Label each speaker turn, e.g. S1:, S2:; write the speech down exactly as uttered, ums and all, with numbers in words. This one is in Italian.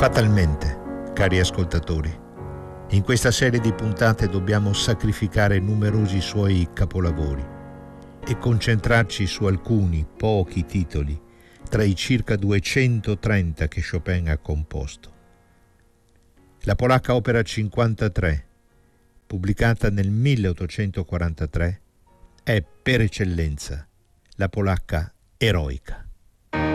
S1: Fatalmente, cari ascoltatori, in questa serie di puntate dobbiamo sacrificare numerosi suoi capolavori e concentrarci su alcuni pochi titoli tra i circa duecentotrenta che Chopin ha composto. La polacca opera cinquantatré, pubblicata nel milleottocentoquarantatré, è per eccellenza la polacca eroica.